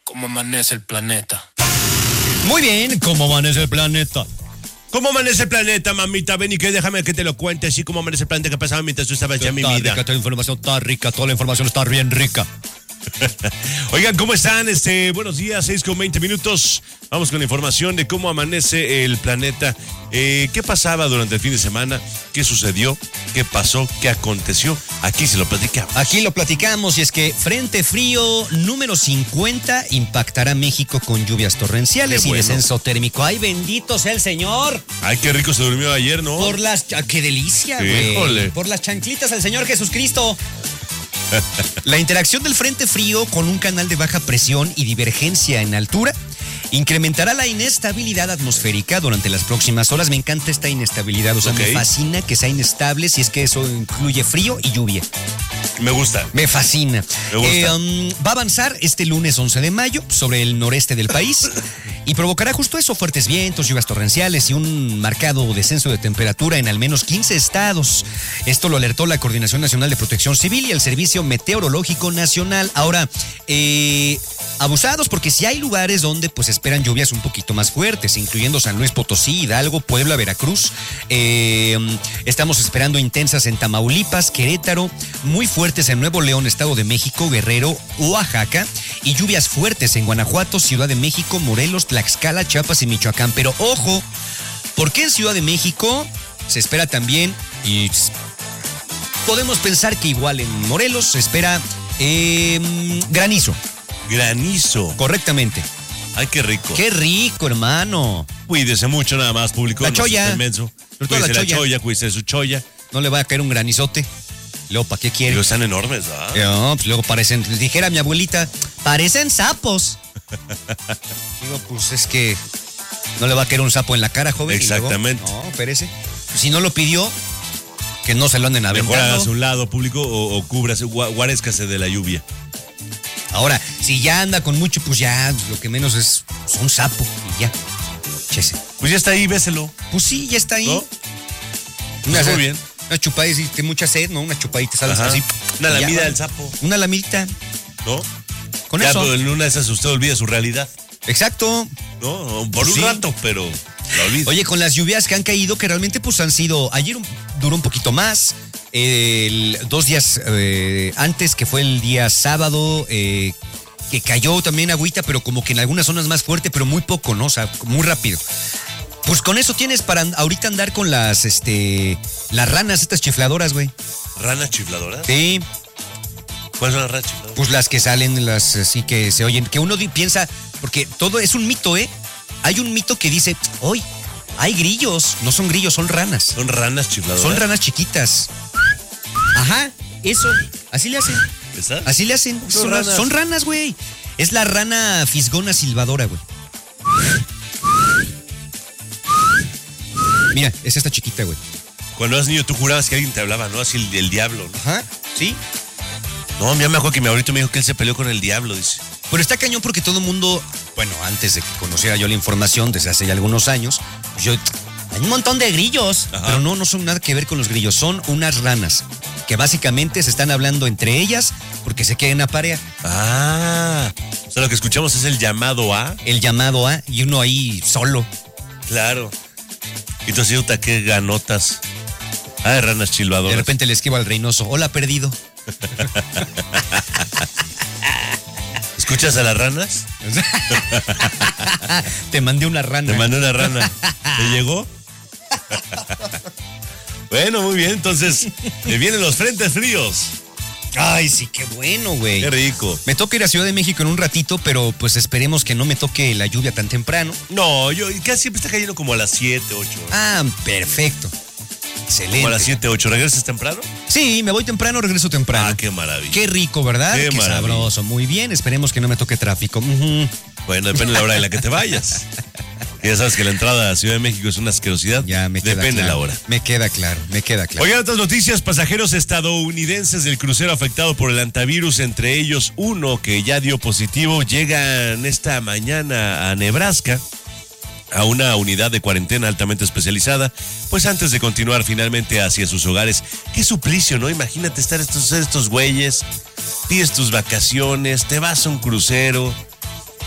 ¿Cómo amanece el planeta? Muy bien, ¿cómo amanece el planeta? ¿Cómo amanece el planeta, mamita? Ven y que déjame que te lo cuente, así como amanece el planeta que pasaba mientras tú estabas ya en mi vida. Rica, toda la información está rica, toda la información está bien rica. Oigan, ¿cómo están? Buenos días, 6:20. Vamos con la información de cómo amanece el planeta. ¿Qué pasaba durante el fin de semana? ¿Qué sucedió? ¿Qué pasó? ¿Qué aconteció? Aquí se lo platicamos. Aquí lo platicamos y es que Frente Frío número 50 impactará México con lluvias torrenciales y descenso térmico. ¡Ay, bendito sea el Señor! Ay, qué rico se durmió ayer, ¿no? ¡Qué delicia, güey! Híjole. Por las chanclitas al Señor Jesucristo. La interacción del Frente Frío con un canal de baja presión y divergencia en altura incrementará la inestabilidad atmosférica durante las próximas horas. Me encanta esta inestabilidad, o sea, me fascina que sea inestable si es que eso incluye frío y lluvia. Me gusta. Me fascina. Me gusta. Va a avanzar este lunes 11 de mayo sobre el noreste del país y provocará justo eso, fuertes vientos, lluvias torrenciales y un marcado descenso de temperatura en al menos 15 estados. Esto lo alertó la Coordinación Nacional de Protección Civil y el Servicio Meteorológico Nacional. Ahora, abusados porque sí hay lugares donde pues esperan lluvias un poquito más fuertes, incluyendo San Luis Potosí, Hidalgo, Puebla, Veracruz. Estamos esperando intensas en Tamaulipas, Querétaro, muy fuertes en Nuevo León, Estado de México, Guerrero, Oaxaca, y lluvias fuertes en Guanajuato, Ciudad de México, Morelos, Tlaxcala, Chiapas y Michoacán. Pero ojo, porque en Ciudad de México se espera también, y podemos pensar que igual en Morelos se espera granizo. Granizo. Correctamente. Ay, qué rico. Qué rico, hermano. Cuídese mucho nada más, público. La cholla. Cuídese la cholla, cuídese su cholla. No le va a caer un granizote. Luego, ¿para qué quiere? Pero están enormes, ¿verdad? No, pues luego parecen, dijera mi abuelita, parecen sapos. Digo, pues es que no le va a caer un sapo en la cara, joven. Exactamente. Luego, no, espérese. Si no lo pidió, que no se lo anden aventando. Mejor hagas un lado, público, o cúbrase, guárezcase de la lluvia. Ahora, si ya anda con mucho, pues ya lo que menos es un sapo y ya. Chese. Pues ya está ahí, béselo. Pues sí, ya está ahí. ¿No? Muy bien. Una chupadita, y mucha sed, ¿no? Una chupadita, ¿sabes? Ajá. Así. Una lamida del sapo. Una lamidita. ¿No? Con ya, eso. pero en una de esas usted olvida su realidad. Exacto. ¿No? Por Pues un sí. rato, pero la olvida. Oye, con las lluvias que han caído, que realmente pues han sido, ayer duró un poquito más, 2 días antes, que fue el día sábado, que cayó también agüita, pero como que en algunas zonas más fuerte, pero muy poco, ¿no? O sea, muy rápido. Pues con eso tienes para ahorita andar con las ranas, estas chifladoras, güey. ¿Ranas chifladoras? Sí. ¿Cuáles son las ranas chifladoras? Pues las que salen, las así que se oyen, que uno piensa, porque todo es un mito, ¿eh? Hay un mito que dice, hoy hay grillos, no son grillos, son ranas. ¿Son ranas chifladoras? Son ranas chiquitas. Ajá, eso, así le hacen. ¿Esas? Así le hacen. Son ranas, güey. Es la rana fisgona silbadora, güey. Mira, es esta chiquita, güey. Cuando eras niño tú jurabas que alguien te hablaba, ¿no? Así el diablo, ¿no? Ajá, sí. No, ya me acuerdo que mi abuelito me dijo que él se peleó con el diablo, dice. Pero está cañón porque todo el mundo, bueno, antes de que conociera yo la información, desde hace ya algunos años, pues hay un montón de grillos. Ajá. Pero no son nada que ver con los grillos, son unas ranas que básicamente se están hablando entre ellas porque se quieren aparear. Ah, o sea, lo que escuchamos es el llamado a. El llamado a, y uno ahí solo. Claro. Y tú así, qué ganotas. Ah, ranas chilvadoras. De repente le esquiva al Reynoso. Hola, perdido. ¿Escuchas a las ranas? Te mandé una rana. Te mandé una rana. ¿Te llegó? Bueno, muy bien. Entonces, vienen los frentes fríos. Ay, sí, qué bueno, güey. Qué rico. Me toca ir a Ciudad de México en un ratito, pero pues esperemos que no me toque la lluvia tan temprano. No, casi siempre está cayendo como a las 7, 8. Ah, perfecto. Excelente. Como a las 7, 8. ¿Regresas temprano? Sí, me voy temprano, regreso temprano. Ah, qué maravilla. Qué rico, ¿verdad? Qué sabroso. Muy bien, esperemos que no me toque tráfico. Bueno, depende de la hora en la que te vayas. Ya sabes que la entrada a Ciudad de México es una asquerosidad. Ya me queda Depende claro. de la hora. Me queda claro. Oigan, otras noticias. Pasajeros estadounidenses del crucero afectado por el antivirus, entre ellos uno que ya dio positivo, llegan esta mañana a Nebraska, a una unidad de cuarentena altamente especializada, pues antes de continuar finalmente hacia sus hogares. Qué suplicio, ¿no? Imagínate estar estos güeyes, pides tus vacaciones, te vas a un crucero,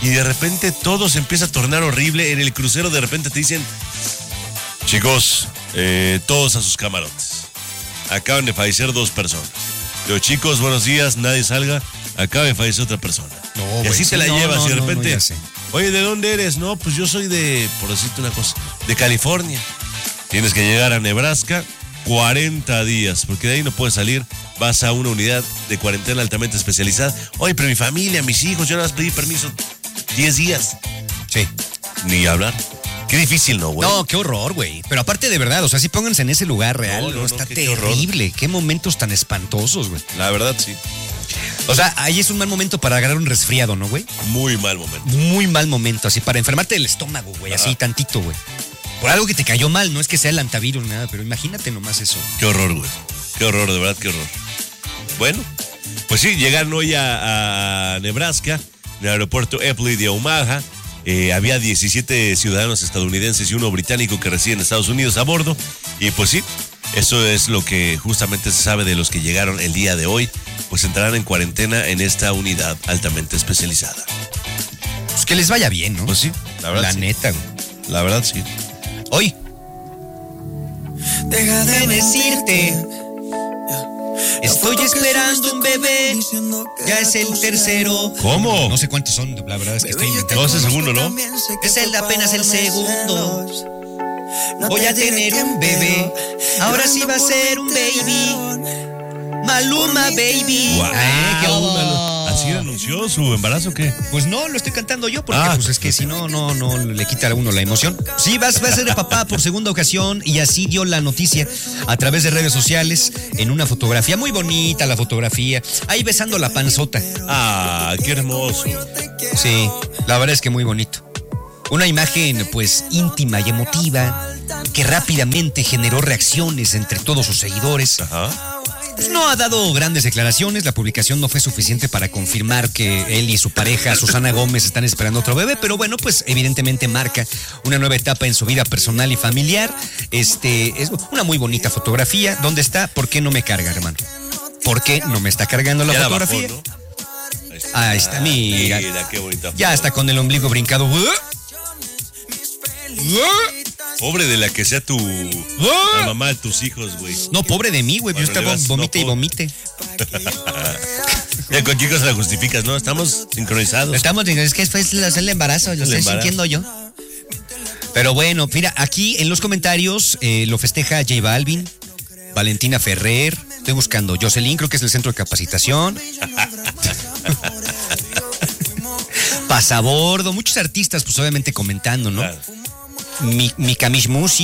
y de repente todo se empieza a tornar horrible. En el crucero de repente te dicen, chicos, todos a sus camarotes. Acaban de fallecer 2 personas. Yo, chicos, buenos días, nadie salga. Acaba de fallecer otra persona. No, y así güey, te la sí, llevas y de repente, ya sé. oye, ¿de dónde eres? No, pues yo soy de, por decirte una cosa, de California. Tienes que llegar a Nebraska 40 días, porque de ahí no puedes salir. Vas a una unidad de cuarentena altamente especializada. Oye, pero mi familia, mis hijos, yo nada más pedí permiso 10 días. Sí. Ni hablar. Qué difícil, ¿no, güey? No, qué horror, güey. Pero aparte de verdad, o sea, si pónganse en ese lugar real, No, está qué horror. terrible. Qué momentos tan espantosos, güey. La verdad, sí. O sea, ahí es un mal momento para agarrar un resfriado, ¿no, güey? Muy mal momento. Muy mal momento, así, para enfermarte del estómago, güey, así tantito, güey. Por algo que te cayó mal, no es que sea el antivirus ni nada, pero imagínate nomás eso. Qué horror, güey. Qué horror, de verdad, qué horror. Bueno, pues sí, llegaron hoy a Nebraska, en el aeropuerto Eppley de Omaha. Había 17 ciudadanos estadounidenses y 1 británico que residen en Estados Unidos a bordo. Y pues sí, eso es lo que justamente se sabe de los que llegaron el día de hoy. Pues entrarán en cuarentena en esta unidad altamente especializada. Pues que les vaya bien, ¿no? Pues sí, la verdad. La sí. neta, güey. La verdad, sí. Hoy. Deja de decirte. Estoy esperando un bebé. Ya es el tercero. ¿Cómo? No sé cuántos son, la verdad es que estoy inventando. No, es el segundo, ¿no? Es apenas el segundo. Voy a tener un bebé. Ahora sí va a ser un baby. Maluma Baby. Wow. ¿Qué hubo? ¿Así anunció su embarazo o qué? Pues no, lo estoy cantando yo porque pues es que si no le quita a uno la emoción. Sí, va a ser el papá por segunda ocasión y así dio la noticia a través de redes sociales en una fotografía. Muy bonita la fotografía. Ahí besando la panzota. Ah, qué hermoso. Sí, la verdad es que muy bonito. Una imagen pues íntima y emotiva que rápidamente generó reacciones entre todos sus seguidores. Ajá. Pues no ha dado grandes declaraciones, la publicación no fue suficiente para confirmar que él y su pareja Susana Gómez están esperando otro bebé, pero bueno, pues evidentemente marca una nueva etapa en su vida personal y familiar. Es una muy bonita fotografía. ¿Dónde está? ¿Por qué no me carga, hermano? ¿Por qué no me está cargando la Ya fotografía? bajó, ¿no? Ahí está, mira. Mira, qué bonita. Ya está con el ombligo brincado. Pobre de la que sea la mamá de tus hijos, güey. No, pobre de mí, güey. Yo Bueno, estaba le vas- vomite no, y vomite. Ya cualquier cosa la justificas, ¿no? Estamos sincronizados. Es que fue el embarazo, lo El estoy embarazo. sintiendo yo. Pero bueno, mira, aquí en los comentarios lo festeja J Balvin, Valentina Ferrer, estoy buscando Jocelyn, creo que es el centro de capacitación. Pasabordo, muchos artistas pues obviamente comentando, ¿no? Claro. Mikamish Music,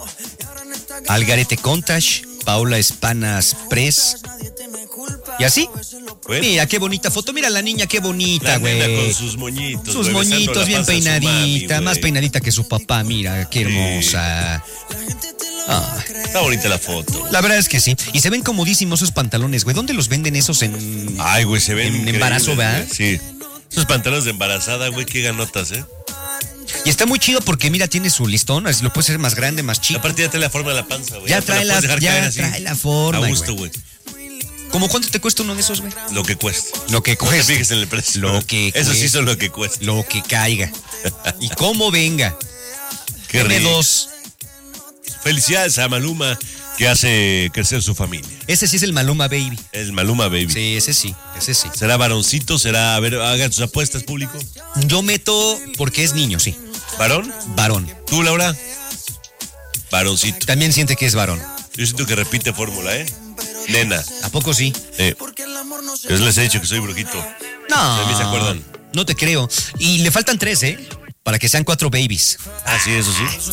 Algarete Contash, Paula Espanas Press. Y así. Bueno. Mira qué bonita foto, mira la niña, qué bonita, La nena güey. con sus moñitos. Sus güey, besando moñitos la bien panza de su peinadita, mami, más güey. peinadita que su papá, mira, qué hermosa. Ah, Está bonita la foto. la verdad es que sí. Y se ven comodísimos esos pantalones, güey. ¿Dónde los venden esos en...? Ay, güey, se ven En increíbles, embarazo, ¿verdad? güey. Sí. Esos pantalones de embarazada, güey, qué ganotas, ¿eh? Y está muy chido porque, mira, tiene su listón, así lo puede hacer más grande, más chico. Aparte ya trae la forma de la panza, güey. Ya te la trae la- puedes dejar ya caer así, trae la forma, A gusto, güey. ¿Cómo cuánto te cuesta uno de esos, güey? Lo que cueste. Lo que No te cueste. fijes en el precio. Lo que Eso sí cueste. son lo que cuesta. Lo que caiga. Y cómo venga. Qué Deme rico. 2. Felicidades a Maluma, que hace crecer su familia. Ese sí es el Maluma Baby. El Maluma Baby. Sí, ese sí, ese sí. ¿Será varoncito? ¿Será? A ver, hagan sus apuestas, público. Yo meto porque es niño, sí. ¿Varón? Varón. ¿Tú, Laura? Varoncito. También siente que es varón. Yo siento que repite fórmula, ¿eh? Nena. ¿A poco sí? Yo les he dicho que soy brujito. No. ¿De mí se acuerdan? No te creo. Y le faltan 3, ¿eh? Para que sean 4 babies. Ah, sí, eso sí.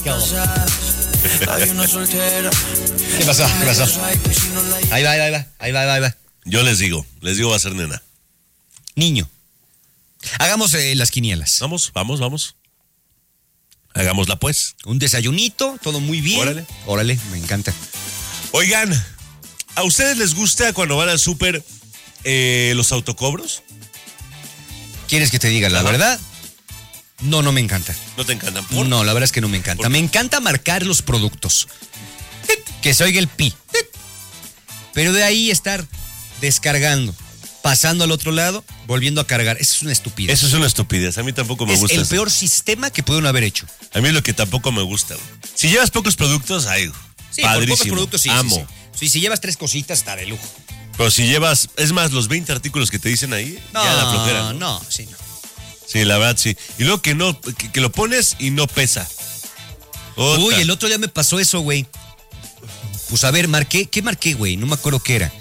Hay una soltera. ¿Qué pasó? ¿Qué pasó? Ahí va, ahí va, ahí va, ahí va. Yo les digo va a ser nena. Niño. Hagamos las quinielas. Vamos. Hagámosla pues. Un desayunito, todo muy bien. Órale. Órale, me encanta. Oigan, ¿a ustedes les gusta cuando van al súper los autocobros? ¿Quieres que te diga la Ajá. verdad? No, no me encanta. ¿No te encantan? ¿Por? No, la verdad es que no me encanta. ¿Por qué? Me encanta marcar los productos. Que se oiga el pi. Pero de ahí estar descargando, pasando al otro lado, volviendo a cargar. Eso es una estupidez. Eso es una estupidez. A mí tampoco me gusta. Es el eso. peor sistema que pudieron haber hecho. A mí es lo que tampoco me gusta, güey. Si llevas pocos productos, ay, Sí, padrísimo. por pocos productos sí. Amo. Sí, sí. Sí, si llevas 3 cositas, está de lujo. Pero si llevas, es más, los 20 artículos que te dicen ahí, ya la flojera. No, sí, no. Sí, la verdad, sí. Y luego que lo pones y no pesa. Ota. Uy, el otro día me pasó eso, güey. Pues a ver, ¿qué marqué, güey? No me acuerdo qué era.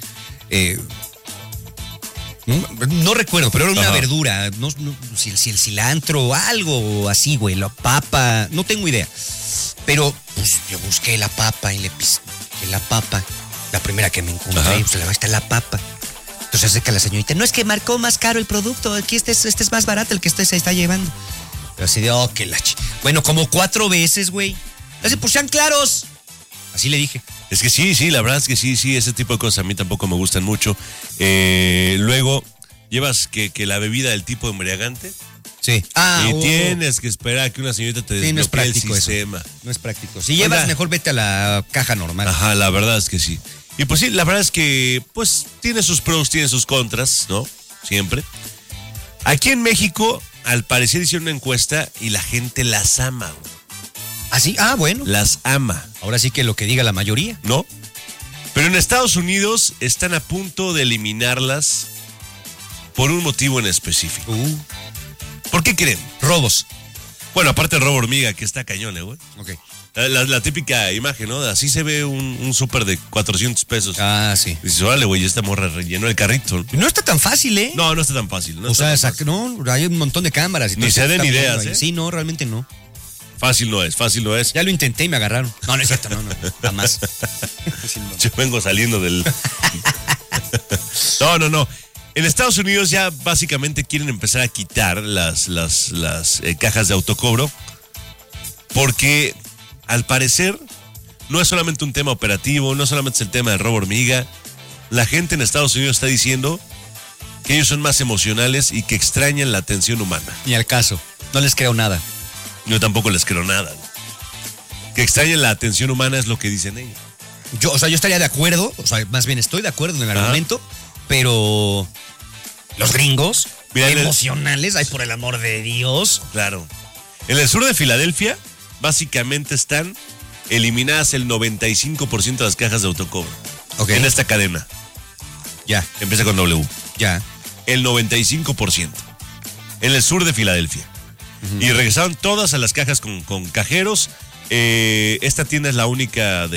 No recuerdo, pero era una Ajá. verdura. Si el cilantro o algo así, güey. La papa, no tengo idea. Pero pues yo busqué la papa y le pisé la papa. La primera que me encontré, Ajá. pues ahí está la papa. Entonces acerca la señorita, no es que marcó más caro el producto, aquí este es más barato el que usted se está llevando. Pero así de, bueno, como 4 veces, güey. Así, pues sean claros. Así le dije. Es que sí, la verdad es que sí, ese tipo de cosas a mí tampoco me gustan mucho. Luego, llevas que la bebida del tipo embriagante Sí. y tienes que esperar a que una señorita te Sí, no es desbloquee el práctico eso. sistema. No es práctico. Si llevas, mejor vete a la caja normal. Ajá, la verdad es que sí. Y pues sí, la verdad es que pues tiene sus pros, tiene sus contras, ¿no? Siempre. Aquí en México, al parecer hicieron una encuesta y la gente las ama, güey. ¿Ah, sí? Bueno. Las ama, Ahora sí que lo que diga la mayoría. ¿no? Pero en Estados Unidos están a punto de eliminarlas por un motivo en específico. ¿Por qué creen? Robos. Bueno, aparte del robo hormiga, que está cañón, güey. Ok. La típica imagen, ¿no? Así se ve un súper de 400 pesos. Sí. Dices, órale, güey, esta morra rellenó el carrito. No está tan fácil, ¿eh? No está tan fácil. No o está sea, tan fácil. no, hay un montón de cámaras. Y Ni todo se den está ideas, viendo ahí. ¿eh? Sí, no, realmente no. Fácil no es. Ya lo intenté y me agarraron. No es cierto, no, jamás. Sí, no. Yo vengo saliendo del... No. En Estados Unidos ya básicamente quieren empezar a quitar las cajas de autocobro porque al parecer no es solamente un tema operativo, no solamente es el tema del robo hormiga. La gente en Estados Unidos está diciendo que ellos son más emocionales y que extrañan la atención humana. Ni al caso. No les creo nada. Yo tampoco les creo nada. Que extrañan la atención humana es lo que dicen ellos. Yo estaría de acuerdo, más bien estoy de acuerdo en el argumento, pero los gringos, Mira, emocionales, ay, por el amor de Dios. Claro. En el sur de Filadelfia, básicamente están eliminadas el 95% de las cajas de autocobro. Ok. En esta cadena. Ya, Empieza con W. ya. El 95%. En el sur de Filadelfia. Y regresaron todas a las cajas con cajeros. Esta tienda es la única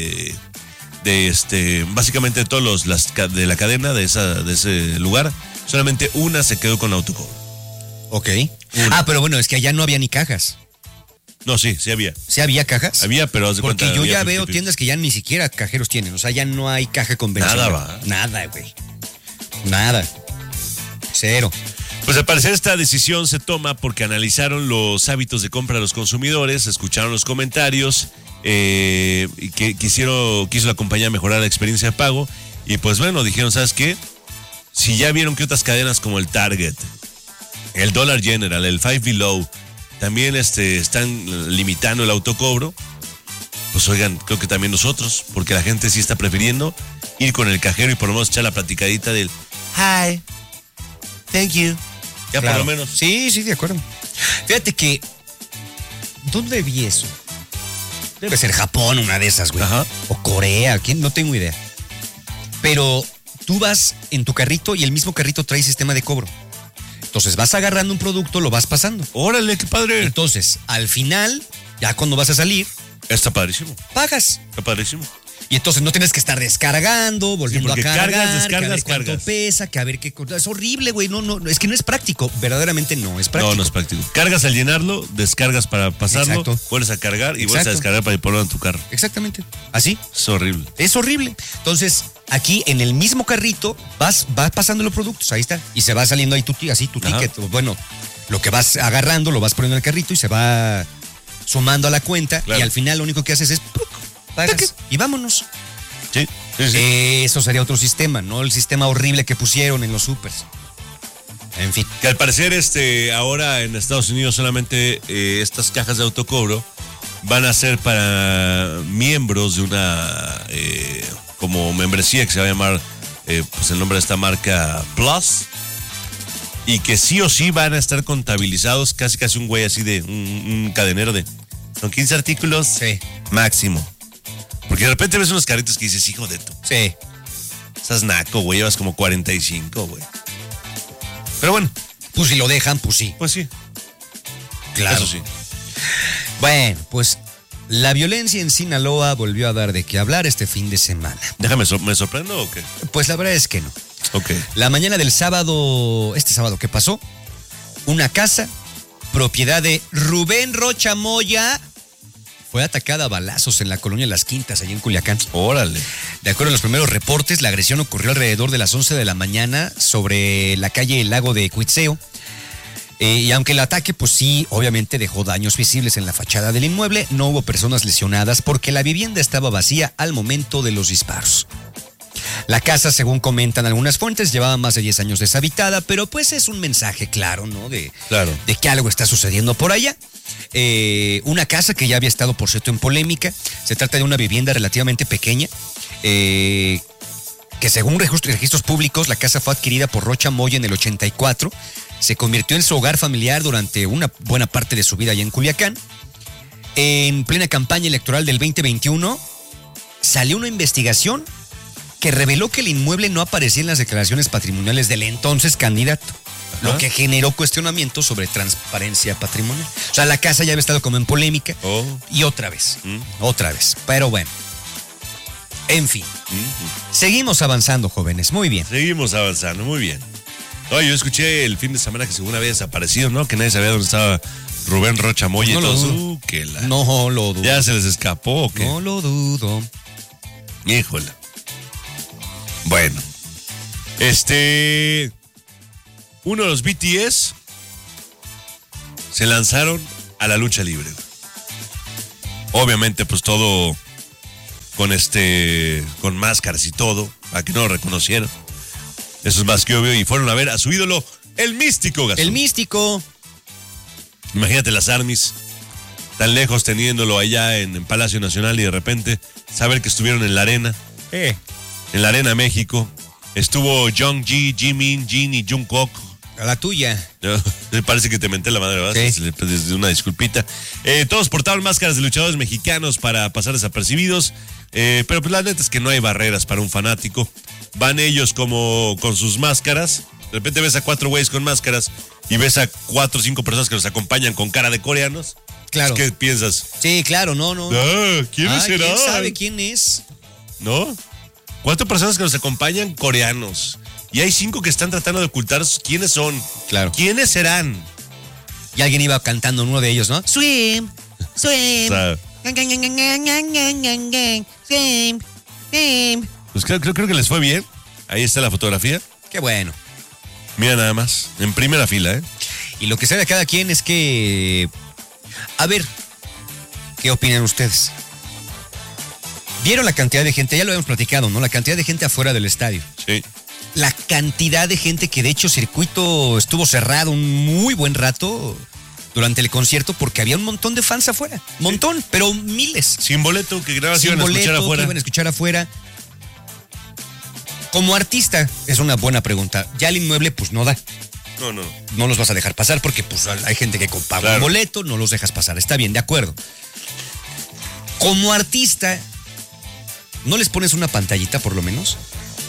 básicamente de todos de la cadena de ese lugar. Solamente una se quedó con autocobro. Ok. Pero bueno, es que allá no había ni cajas. No, sí había. ¿Sí había cajas? Había, pero haz de Porque cuenta, yo había ya veo 50-50. tiendas que ya ni siquiera cajeros tienen. O sea, ya no hay caja convencional. Nada, va. Nada, güey. Nada. Cero. Pues al parecer esta decisión se toma porque analizaron los hábitos de compra de los consumidores, escucharon los comentarios y que quiso la compañía mejorar la experiencia de pago y pues bueno, dijeron, ¿sabes qué? Si ya vieron que otras cadenas como el Target, el Dollar General, el Five Below, también están limitando el autocobro, pues oigan, creo que también nosotros, porque la gente sí está prefiriendo ir con el cajero y por lo menos echar la platicadita del hi, thank you. Ya Claro. por lo menos. Sí, de acuerdo. Fíjate que... ¿Dónde vi eso? Debe ser Japón, una de esas, güey. Ajá. O Corea, ¿quién? No tengo idea. Pero tú vas en tu carrito y el mismo carrito trae sistema de cobro. Entonces vas agarrando un producto, lo vas pasando. Órale, qué padre. Entonces, al final, ya cuando vas a salir, Está padrísimo. pagas. Está padrísimo. Y entonces no tienes que estar descargando, volviendo porque a cargar, cargas, que a descargas, ver cuánto cargas. pesa, que a ver qué... Es horrible, güey. No, es que no es práctico. Verdaderamente no es práctico. No es práctico. Cargas al llenarlo, descargas para pasarlo, Exacto. vuelves a cargar y vuelves a Exacto. descargar para ponerlo en tu carro. Exactamente. Así. Es horrible. Es horrible. Entonces, aquí en el mismo carrito vas pasando los productos, ahí está. Y se va saliendo ahí tu Ajá. ticket. Bueno, lo que vas agarrando lo vas poniendo en el carrito y se va sumando a la cuenta. Claro. Y al final lo único que haces es ¡puc! Pagas y vámonos. Sí. Eso sería otro sistema, no el sistema horrible que pusieron en los supers. En fin. Que al parecer ahora en Estados Unidos solamente estas cajas de autocobro van a ser para miembros de una como membresía que se va a llamar pues el nombre de esta marca Plus, y que sí o sí van a estar contabilizados casi un güey así de un cadenero de son 15 artículos Sí. máximo. Porque de repente ves unos carritos que dices, hijo de tu, Sí. estás naco, güey, llevas como 45, güey. Pero bueno, Pues si lo dejan, pues sí. pues sí, Claro. eso sí. Bueno, pues la violencia en Sinaloa volvió a dar de qué hablar este fin de semana. Déjame, ¿me sorprendo o qué? Pues la verdad es que no. Ok. La mañana del sábado, este sábado, ¿qué pasó? Una casa, propiedad de Rubén Rocha Moya, fue atacada a balazos en la colonia Las Quintas, allá en Culiacán. Órale. De acuerdo a los primeros reportes, la agresión ocurrió alrededor de las 11 de la mañana sobre la calle El Lago de Cuitzeo. Y aunque el ataque, pues sí, obviamente dejó daños visibles en la fachada del inmueble, no hubo personas lesionadas porque la vivienda estaba vacía al momento de los disparos. La casa, según comentan algunas fuentes, llevaba más de 10 años deshabitada, pero pues es un mensaje claro, ¿no? Claro. De que algo está sucediendo por allá. Una casa que ya había estado, por cierto, en polémica. Se trata de una vivienda relativamente pequeña, que según registros públicos, la casa fue adquirida por Rocha Moya en el 84. Se convirtió en su hogar familiar durante una buena parte de su vida allá en Culiacán. En plena campaña electoral del 2021, salió una investigación que reveló que el inmueble no aparecía en las declaraciones patrimoniales del entonces candidato, lo que generó cuestionamientos sobre transparencia patrimonial. O sea, la casa ya había estado como en polémica y otra vez. Pero bueno, en fin, seguimos avanzando, jóvenes, muy bien. Seguimos avanzando, muy bien. Oye, yo escuché el fin de semana que según había desaparecido, ¿no? Que nadie sabía dónde estaba Rubén Rocha Moya No y lo todo. dudo. No. No lo dudo. ¿Ya se les escapó o qué? No lo dudo. Híjole. Bueno. Uno de los BTS se lanzaron a la lucha libre. Obviamente, pues todo con máscaras y todo, para que no lo reconocieran. Eso es más que obvio. Y fueron a ver a su ídolo, el Místico, Gastón. El Místico. Imagínate las armies tan lejos teniéndolo allá en Palacio Nacional y de repente saber que estuvieron en la arena. En la Arena México. Estuvo Jung-Ji, Jimin, Jin y Jungkook. A la tuya. Me parece que te menté la madre, ¿verdad? Sí. Desde una disculpita. Todos portaban máscaras de luchadores mexicanos para pasar desapercibidos. Pero pues la neta es que no hay barreras para un fanático. Van ellos como con sus máscaras. De repente ves a 4 güeyes con máscaras y ves a 4 o 5 personas que los acompañan con cara de coreanos. Claro. ¿Qué piensas? Sí, claro, no. ¿Quiénes serán? ¿Quién sabe quién es? ¿No? 4 personas que nos acompañan coreanos. Y hay 5 que están tratando de ocultar quiénes son. Claro. ¿Quiénes serán? Y alguien iba cantando uno de ellos, ¿no? Swim, swim. O sea, Swim, swim. pues creo que les fue bien. Ahí está la fotografía. Qué bueno. Mira nada más. En primera fila, ¿eh? Y lo que sabe a cada quien es que... A ver, ¿qué opinan ustedes? ¿Vieron la cantidad de gente? Ya lo habíamos platicado, ¿no? La cantidad de gente afuera del estadio. Sí. La cantidad de gente que de hecho circuito estuvo cerrado un muy buen rato durante el concierto porque había un montón de fans afuera. Montón, pero miles. Sin boleto, que grabas Sin iban a escuchar boleto, afuera. que iban a escuchar afuera. Como artista, es una buena pregunta. Ya el inmueble, pues no da. No. No los vas a dejar pasar porque pues hay gente que paga Claro. un boleto, no los dejas pasar. Está bien, de acuerdo. Como artista, ¿no les pones una pantallita por lo menos?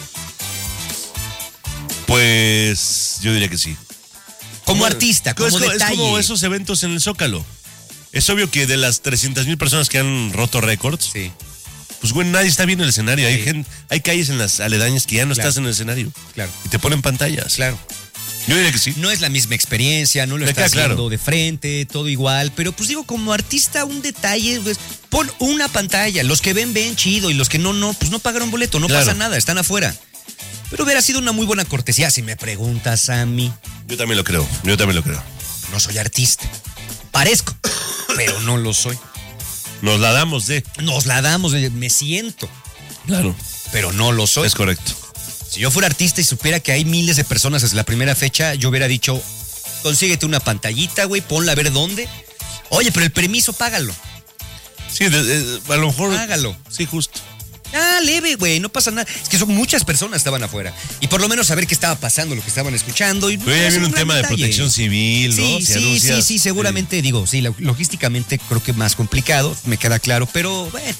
Pues yo diría que sí. Como artista, como es detalle. como esos eventos en el Zócalo. Es obvio que de las 300,000 personas que han roto récords, Sí, pues güey, nadie está viendo el escenario. Sí. Hay calles en las aledañas que ya no Claro. estás en el escenario. claro. Y te ponen pantallas. Claro. Yo diría que sí. No es la misma experiencia, no lo Me estás queda claro. viendo de frente, todo igual. Pero pues digo, como artista, un detalle, pues, pon una pantalla. Los que ven, chido. Y los que no, pues no pagaron boleto, no Claro. pasa nada, están afuera. Pero hubiera sido una muy buena cortesía si me preguntas a mí. Yo también lo creo. No soy artista. Parezco, pero no lo soy. Nos la damos de. Nos la damos, me siento, Claro. pero no lo soy. Es correcto. Si yo fuera artista y supiera que hay miles de personas desde la primera fecha, yo hubiera dicho, consíguete una pantallita, güey, ponla a ver dónde. Oye, pero el permiso, págalo. Sí, a lo mejor. Págalo. Sí, justo. nada leve, güey, no pasa nada. Es que son muchas personas estaban afuera. Y por lo menos saber qué estaba pasando, lo que estaban escuchando. Y Pero ya viene un tema de protección civil, ¿no? Sí, seguramente, digo, sí, logísticamente creo que más complicado, me queda claro, pero bueno.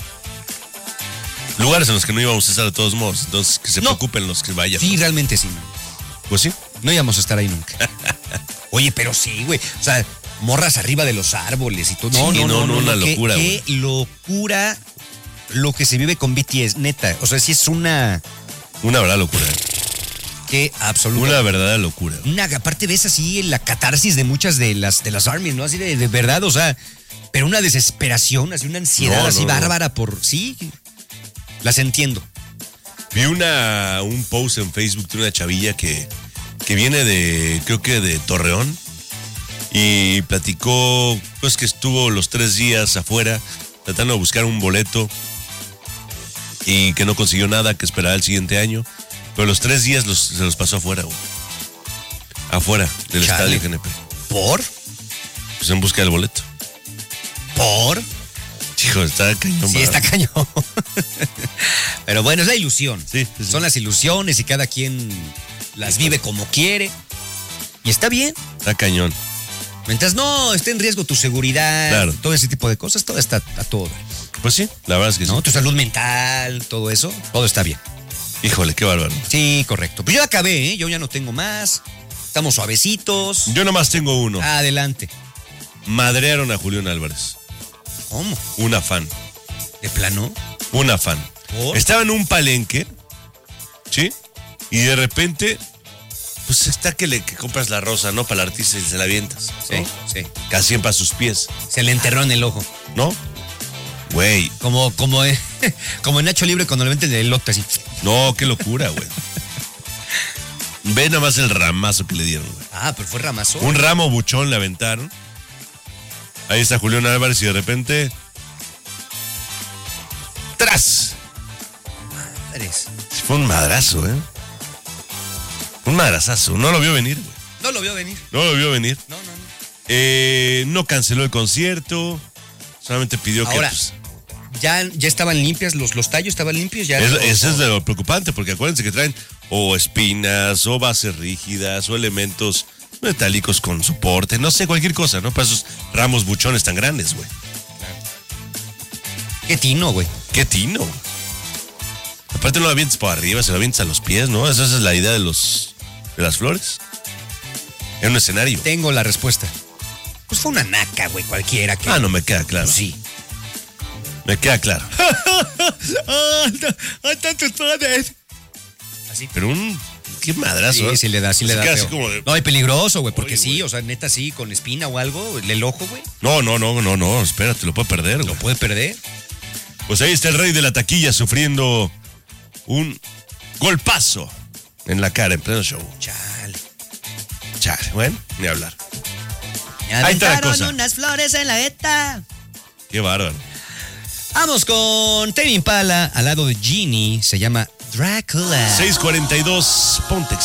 Lugares en los que no íbamos a estar de todos modos, entonces que se preocupen los que vayan. Sí, realmente sí. Pues sí. No íbamos a estar ahí nunca. Oye, pero sí, güey. O sea, morras arriba de los árboles y todo. No, una locura, qué locura lo que se vive con BTS, neta. O sea, sí es una verdadera locura. Qué absoluta. Una verdadera locura. Aparte ves así la catarsis de muchas de las armies, ¿no? Así de verdad, o sea, pero una desesperación, así una ansiedad bárbara por sí. Las entiendo. Vi un post en Facebook de una chavilla que viene creo que de Torreón, y platicó pues que estuvo los 3 días afuera tratando de buscar un boleto y que no consiguió nada, que esperaba el siguiente año, pero los 3 días se los pasó afuera, güey. Afuera del estadio GNP. ¿Por? Pues en busca del boleto. ¿Por? Hijo, está cañón. Sí, está cañón. Pero bueno, es la ilusión. Sí. Son las ilusiones y cada quien las vive como quiere. Y está bien. Está cañón. Mientras no esté en riesgo tu seguridad, claro, todo ese tipo de cosas, todo está a todo. Pues sí, la verdad es que ¿no? sí. Tu salud mental, todo eso, todo está bien. Híjole, qué bárbaro. Sí, correcto. Pues yo acabé, ¿eh? Yo ya no tengo más. Estamos suavecitos. Yo nomás tengo uno. Adelante. Madrearon a Julián Álvarez. ¿Cómo? Una fan. ¿De plano? Una fan. ¿Por? Estaba en un palenque, ¿sí? Y de repente, pues está que compras la rosa, ¿no? Para el artista y se la avientas. Sí, ¿no? sí. Casi para sus pies, Se le enterró en el ojo. ¿no? Güey. Como en Nacho Libre cuando le meten el elote así. No, qué locura, güey. Ve nomás el ramazo que le dieron, güey. Ah, pero fue ramazo. Un ramo buchón le aventaron. Ahí está Julián Álvarez y de repente... ¡Tras! Madres. Fue un madrazo, ¿eh? Un madrazazo. No lo vio venir, güey. No lo vio venir. No lo vio venir. No. No canceló el concierto. Solamente pidió Ahora, que... Pues, ya estaban limpias, los tallos estaban limpios. Ya eso es de lo preocupante, porque acuérdense que traen o espinas, o bases rígidas, o elementos metálicos con soporte, no sé, cualquier cosa, ¿no? Para esos ramos buchones tan grandes, güey. Qué tino, güey. Qué tino. Aparte no lo avientes para arriba, se lo avientes a los pies, ¿no? Esa es la idea de las flores. En un escenario. Tengo la respuesta. Pues fue una naca, güey, cualquiera que... Ah, no, me queda claro. Pues sí. Me queda claro. Así. Pero qué madrazo. Sí, sí le da Se feo. queda así como de... No, y peligroso, güey, porque Oye, sí, güey. o sea, neta sí, con espina o algo, el ojo, güey, No, espérate, lo puede perder, lo güey. puede perder. Pues ahí está el rey de la taquilla sufriendo un golpazo en la cara en pleno show. Chale, bueno, ni hablar. Me Ahí está la aventaron cosa. unas flores en la ETA. Qué bárbaro. Vamos con Tame Impala al lado de Genie, se llama Drácula. 6:42, Pontex